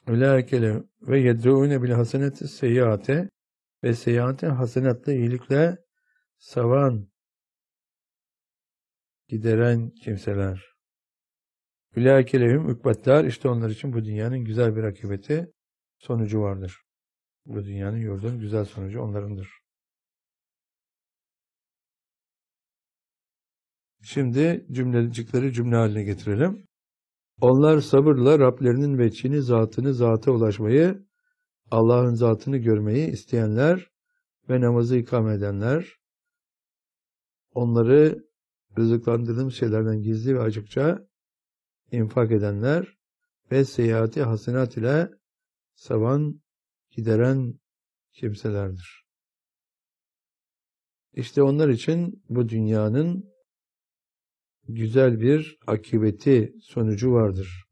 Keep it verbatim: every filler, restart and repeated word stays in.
Ulaikele ve yed'ûne bil haseneti seyyiate ve seyyiate hasenatla iyilikle savan gideren kimseler. Ulaikele'hum ukbetler, işte onlar için bu dünyanın güzel bir akıbeti, sonucu vardır. Bu dünyanın yurdunun güzel sonucu onlarındır. Şimdi cümlecikleri cümle haline getirelim. Onlar sabırla Rablerinin veçhini, zatını, zata ulaşmayı, Allah'ın zatını görmeyi isteyenler ve namazı ikame edenler, onları rızıklandırdığım şeylerden gizli ve açıkça infak edenler ve seyyiati hasenat ile savan gideren kimselerdir. İşte onlar için bu dünyanın güzel bir akıbeti, sonucu vardır.